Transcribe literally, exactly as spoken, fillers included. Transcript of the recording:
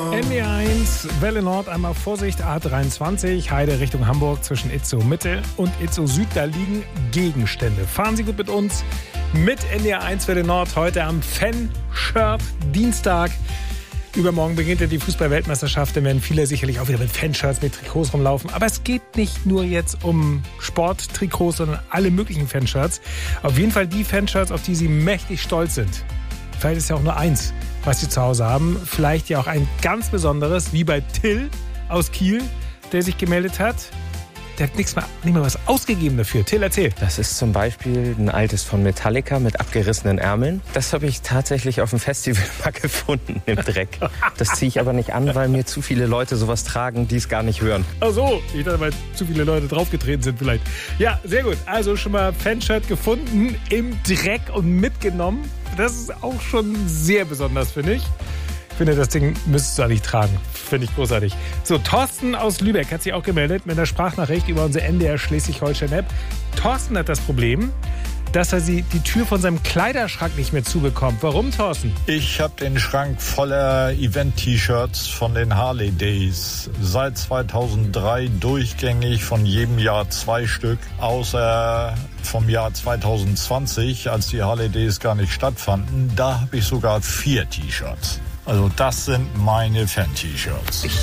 N D eins, Welle Nord, einmal Vorsicht, A dreiundzwanzig, Heide Richtung Hamburg zwischen Itzehoe Mitte und Itzehoe Süd, da liegen Gegenstände. Fahren Sie gut mit uns, mit N D eins Welle Nord, heute am Fanshirt Dienstag. Übermorgen beginnt ja die Fußball-Weltmeisterschaft, dann werden viele sicherlich auch wieder mit Fanshirts, mit Trikots rumlaufen. Aber es geht nicht nur jetzt um Sporttrikots, sondern alle möglichen Fanshirts. Auf jeden Fall die Fanshirts, auf die Sie mächtig stolz sind. Vielleicht ist ja auch nur eins, was Sie zu Hause haben. Vielleicht ja auch ein ganz besonderes, wie bei Till aus Kiel, der sich gemeldet hat. Der hat nichts mehr, nicht mehr was ausgegeben dafür. Till, erzähl. Das ist zum Beispiel ein altes von Metallica mit abgerissenen Ärmeln. Das habe ich tatsächlich auf dem Festival mal gefunden im Dreck. Das ziehe ich aber nicht an, weil mir zu viele Leute sowas tragen, die es gar nicht hören. Ach so, ich dachte, weil zu viele Leute draufgetreten sind vielleicht. Ja, sehr gut. Also schon mal Fanshirt gefunden, im Dreck und mitgenommen. Das ist auch schon sehr besonders, finde ich. Ich finde, das Ding müsstest du eigentlich tragen. Finde ich großartig. So, Thorsten aus Lübeck hat sich auch gemeldet mit einer Sprachnachricht über unsere N D R Schleswig-Holstein-App. Thorsten hat das Problem, dass er sie, die Tür von seinem Kleiderschrank nicht mehr zubekommt. Warum, Thorsten? Ich habe den Schrank voller Event-T-Shirts von den Harley Days. Seit zweitausenddrei durchgängig, von jedem Jahr zwei Stück. Außer vom Jahr zweitausendzwanzig, als die Harley Days gar nicht stattfanden. Da habe ich sogar vier T-Shirts. Also das sind meine Fan-T-Shirts.